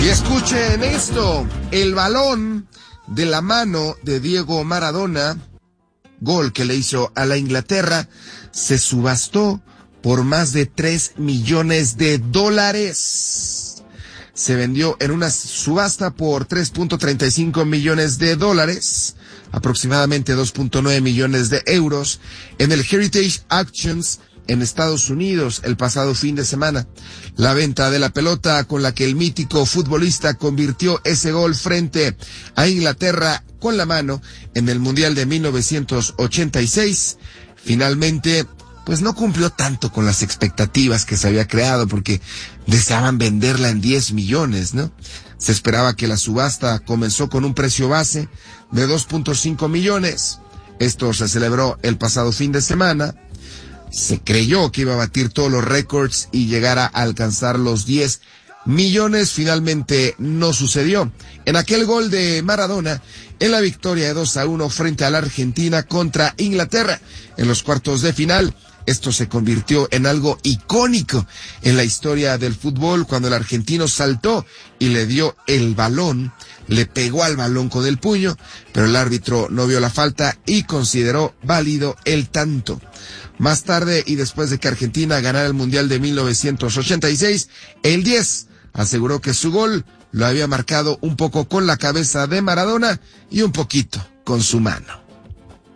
Y escuchen esto, el balón de la mano de Diego Maradona, gol que le hizo a la Inglaterra, se subastó por más de $3 millones. Se vendió en una subasta por $3.35 millones, aproximadamente 2.9 millones de euros, en el Heritage Auctions en Estados Unidos el pasado fin de semana. La venta de la pelota con la que el mítico futbolista convirtió ese gol frente a Inglaterra con la mano en el Mundial de 1986, finalmente pues no cumplió tanto con las expectativas que se había creado, porque deseaban venderla en 10 millones, ¿no? Se esperaba que la subasta comenzó con un precio base de 2.5 millones. Esto se celebró el pasado fin de semana. Se creyó que iba a batir todos los récords y llegar a alcanzar los 10 millones. Finalmente no sucedió. En aquel gol de Maradona, en la victoria de 2-1 frente a la Argentina contra Inglaterra en los cuartos de final, esto se convirtió en algo icónico en la historia del fútbol, cuando el argentino saltó y le dio el balón, le pegó al balón con el puño, pero el árbitro no vio la falta y consideró válido el tanto. Más tarde, y después de que Argentina ganara el Mundial de 1986, el 10 aseguró que su gol lo había marcado un poco con la cabeza de Maradona y un poquito con su mano.